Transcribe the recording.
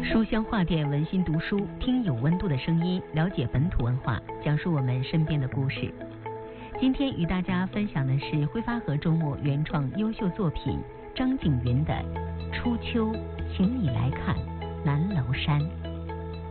书香画店文心读书，听有温度的声音，了解本土文化，讲述我们身边的故事。今天与大家分享的是挥发河周末原创优秀作品张景云的《初秋，请你来看南楼山》。